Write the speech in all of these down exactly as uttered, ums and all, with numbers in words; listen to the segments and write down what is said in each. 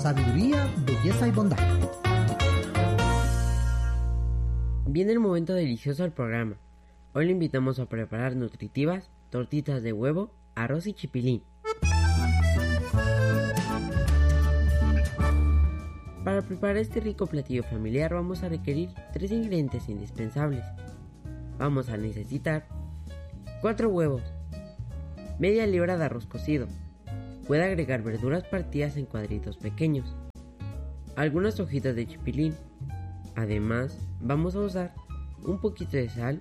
sabiduría, belleza y bondad. Viene el momento delicioso del programa. Hoy le invitamos a preparar nutritivas tortitas de huevo, arroz y chipilín. Para preparar este rico platillo familiar vamos a requerir tres ingredientes indispensables. Vamos a necesitar cuatro huevos, media libra de arroz cocido. Puede agregar verduras partidas en cuadritos pequeños, algunas hojitas de chipilín. Además, vamos a usar un poquito de sal,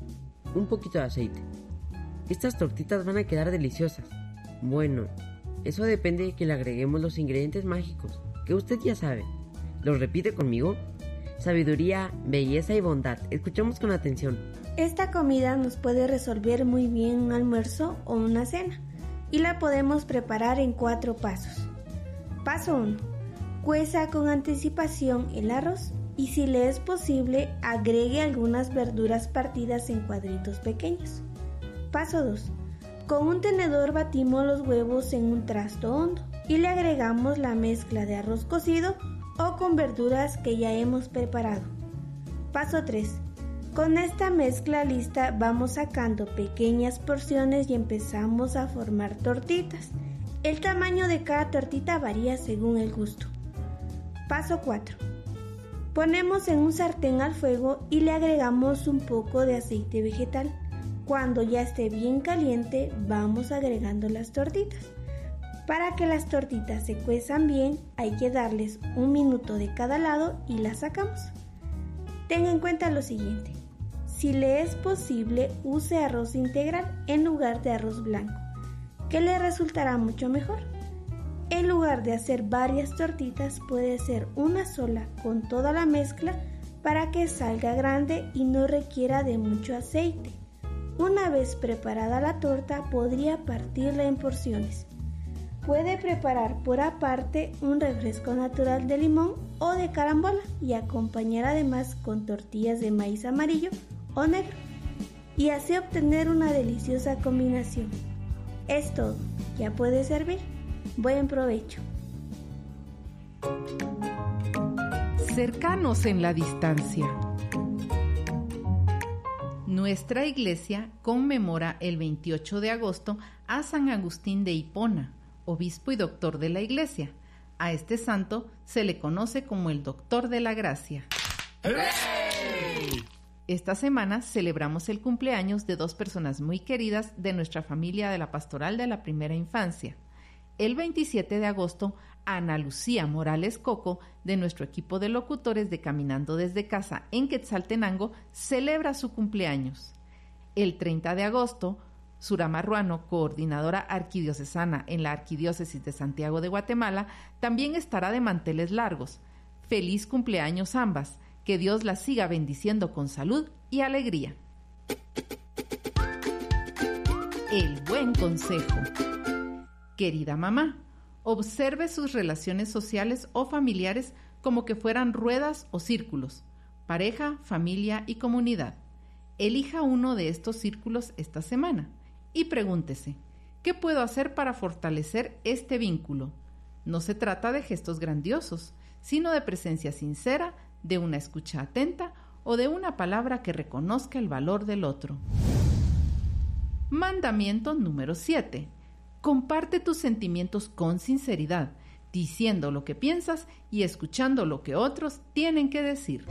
un poquito de aceite. Estas tortitas van a quedar deliciosas. Bueno, eso depende de que le agreguemos los ingredientes mágicos, que usted ya sabe. ¿Los repite conmigo? Sabiduría, belleza y bondad. Escuchamos con atención. Esta comida nos puede resolver muy bien un almuerzo o una cena, y la podemos preparar en cuatro pasos. Paso uno. Cueza con anticipación el arroz y, si le es posible, agregue algunas verduras partidas en cuadritos pequeños. Paso dos. Con un tenedor batimos los huevos en un trasto hondo y le agregamos la mezcla de arroz cocido o con verduras que ya hemos preparado. Paso tres. Con esta mezcla lista vamos sacando pequeñas porciones y empezamos a formar tortitas. El tamaño de cada tortita varía según el gusto. Paso cuatro. Ponemos en un sartén al fuego y le agregamos un poco de aceite vegetal. Cuando ya esté bien caliente, vamos agregando las tortitas. Para que las tortitas se cuezan bien, hay que darles un minuto de cada lado y las sacamos. Tenga en cuenta lo siguiente: si le es posible, use arroz integral en lugar de arroz blanco, que le resultará mucho mejor. En lugar de hacer varias tortitas, puede ser una sola con toda la mezcla para que salga grande y no requiera de mucho aceite. Una vez preparada la torta, podría partirla en porciones. Puede preparar por aparte un refresco natural de limón o de carambola y acompañar además con tortillas de maíz amarillo o negro, y así obtener una deliciosa combinación. Es todo, ya puede servir. Buen provecho. Cercanos en la distancia. Nuestra iglesia conmemora el veintiocho de agosto a San Agustín de Hipona, obispo y doctor de la iglesia. A este santo se le conoce como el doctor de la gracia. ¡Hey! Esta semana celebramos el cumpleaños de dos personas muy queridas de nuestra familia de la Pastoral de la Primera Infancia. El veintisiete de agosto, Ana Lucía Morales Coco, de nuestro equipo de locutores de Caminando desde Casa en Quetzaltenango, celebra su cumpleaños. El treinta de agosto, Surama Ruano, coordinadora arquidiocesana en la Arquidiócesis de Santiago de Guatemala, también estará de manteles largos. Feliz cumpleaños ambas, que Dios las siga bendiciendo con salud y alegría. El buen consejo. Querida mamá, observe sus relaciones sociales o familiares como que fueran ruedas o círculos, pareja, familia y comunidad. Elija uno de estos círculos esta semana y pregúntese, ¿qué puedo hacer para fortalecer este vínculo? No se trata de gestos grandiosos, sino de presencia sincera, de una escucha atenta o de una palabra que reconozca el valor del otro. Mandamiento número siete. Comparte tus sentimientos con sinceridad, diciendo lo que piensas y escuchando lo que otros tienen que decir.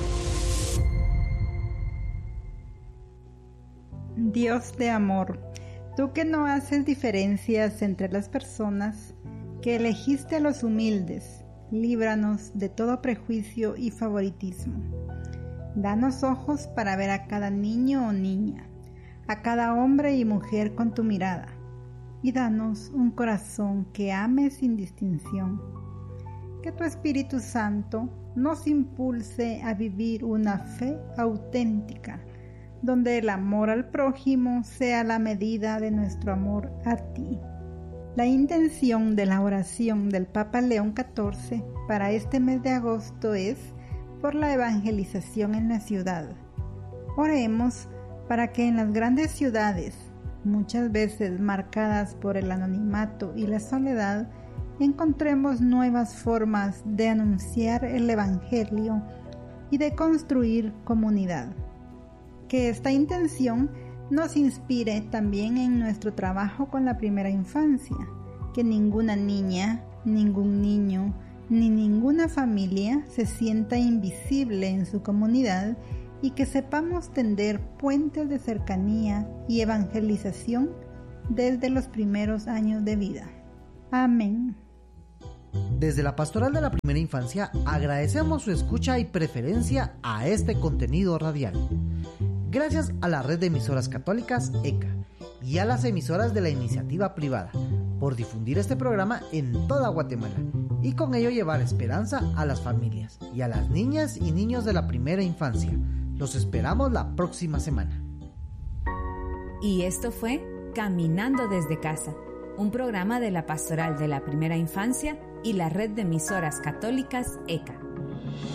Dios de amor, tú que no haces diferencias entre las personas, que elegiste a los humildes, líbranos de todo prejuicio y favoritismo. Danos ojos para ver a cada niño o niña, a cada hombre y mujer con tu mirada, y danos un corazón que ame sin distinción. Que tu Espíritu Santo nos impulse a vivir una fe auténtica, donde el amor al prójimo sea la medida de nuestro amor a ti. La intención de la oración del Papa León catorce para este mes de agosto es por la evangelización en la ciudad. Oremos para que en las grandes ciudades, muchas veces marcadas por el anonimato y la soledad, encontremos nuevas formas de anunciar el Evangelio y de construir comunidad. Que esta intención nos inspire también en nuestro trabajo con la primera infancia, que ninguna niña, ningún niño, ni ninguna familia se sienta invisible en su comunidad y que sepamos tender puentes de cercanía y evangelización desde los primeros años de vida. Amén. Desde la Pastoral de la Primera Infancia agradecemos su escucha y preferencia a este contenido radial. Gracias a la Red de Emisoras Católicas E C A y a las emisoras de la iniciativa privada por difundir este programa en toda Guatemala y con ello llevar esperanza a las familias y a las niñas y niños de la primera infancia. Los esperamos la próxima semana. Y esto fue Caminando desde Casa, un programa de la Pastoral de la Primera Infancia y la Red de Emisoras Católicas E C A.